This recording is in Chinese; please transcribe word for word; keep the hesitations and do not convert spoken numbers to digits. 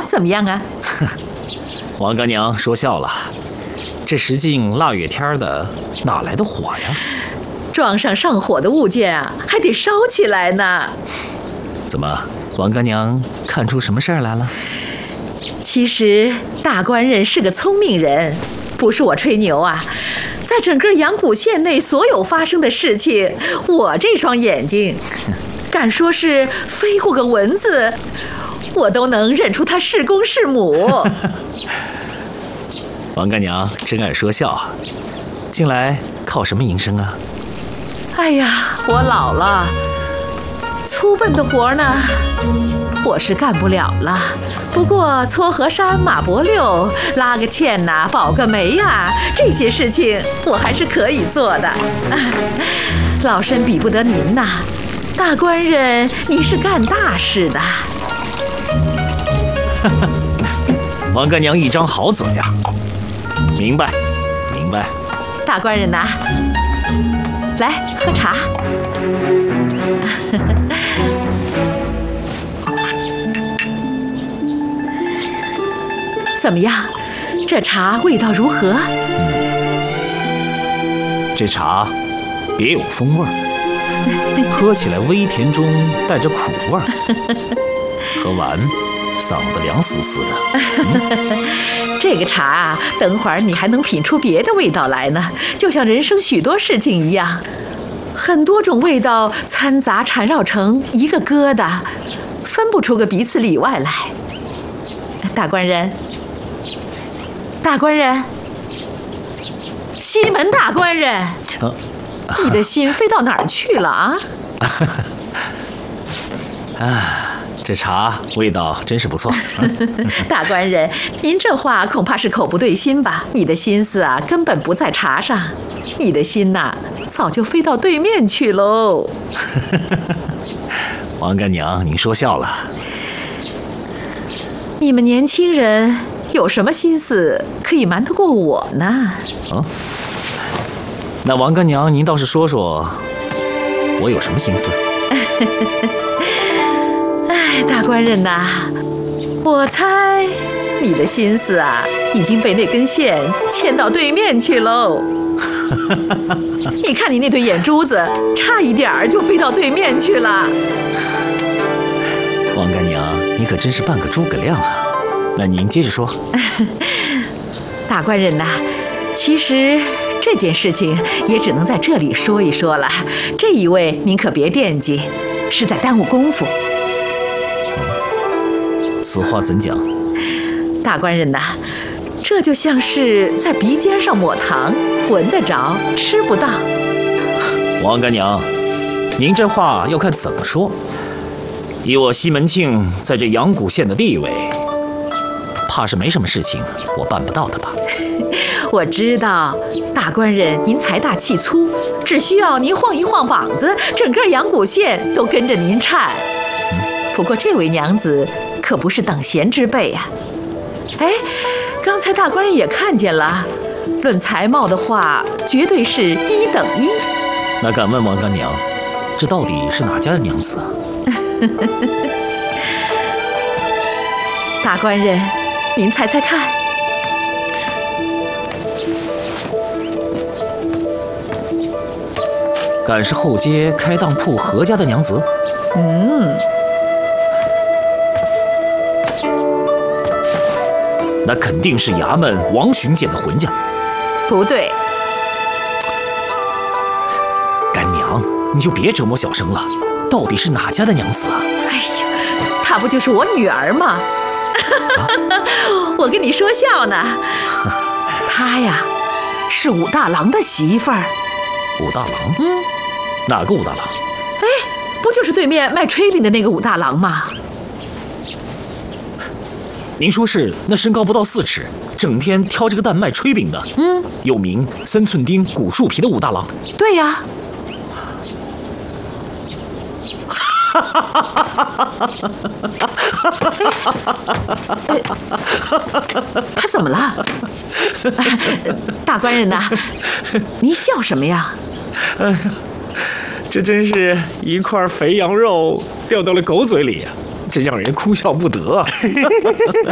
怎么样啊？ 王干娘说笑了，这时近腊月天的，哪来的火呀？ 撞上上火的物件啊，还得烧起来呢。 怎么，王干娘看出什么事儿来了？ 其实大官人是个聪明人，不是我吹牛啊。在整个阳谷县内所有发生的事情，我这双眼睛，敢说是飞过个蚊子，我都能认出他是公是母。 王干娘真爱说笑，近来靠什么营生啊？ 哎呀，我老了，粗笨的活呢，我是干不了了。不过撮河山、马伯六、拉个纤呐、保个媒呀，这些事情我还是可以做的。老身比不得您呐，大官人你是干大事的。 王干娘一张好嘴呀！明白，明白。 大官人呐，来喝茶。怎么样？这茶味道如何？ 嗯，这茶别有风味儿，喝起来微甜中带着苦味儿，喝完嗓子凉丝丝的。 嗯、这个茶啊，等会儿你还能品出别的味道来呢，就像人生许多事情一样，很多种味道掺杂缠绕成一个疙瘩，分不出个彼此里外来。大官人。大官人，西门大官人，啊、你的心飞到哪儿去了啊？ 啊，这茶味道真是不错。 大官人，您这话恐怕是口不对心吧？你的心思啊，根本不在茶上，你的心呐、啊，早就飞到对面去喽。 王干娘，您说笑了。 你们年轻人。有什么心思可以瞒得过我呢？ 啊，那王干娘，您倒是说说，我有什么心思？ 哎，大官人呐，我猜你的心思啊，已经被那根线牵到对面去喽。你看你那对眼珠子，差一点儿就飞到对面去了。 王干娘，你可真是半个诸葛亮啊！那您接着说。 大官人呐，其实这件事情也只能在这里说一说了。这一位您可别惦记，是在耽误功夫。 此话怎讲？ 大官人呐，这就像是在鼻尖上抹糖，闻得着，吃不到。 王干娘，您这话要看怎么说。以我西门庆在这阳谷县的地位，怕是没什么事情我办不到的吧？ 我知道，大官人您财大气粗，只需要您晃一晃膀子，整个阳谷县都跟着您颤。嗯、不过这位娘子可不是等闲之辈呀、啊。哎，刚才大官人也看见了，论才貌的话，绝对是一等一。 那敢问王干娘，这到底是哪家的娘子啊？ 大官人，您猜猜看。 敢是后街开当铺何家的娘子？ 嗯， 那肯定是衙门王巡检的浑家。 不对。 干娘，你就别折磨小生了，到底是哪家的娘子啊？ 哎呀，她不就是我女儿吗？啊、我跟你说笑呢。她呀，是武大郎的媳妇儿。 武大郎？ 嗯， 哪个武大郎？ 哎，不就是对面卖炊饼的那个武大郎吗？ 您说是那身高不到四尺，整天挑这个担卖炊饼的， 嗯， 又名三寸丁骨树皮的武大郎？ 对呀。哎，他怎么了？大官人呐，您笑什么呀？ 哎呀，这真是一块肥羊肉掉到了狗嘴里呀、啊，真让人哭笑不得。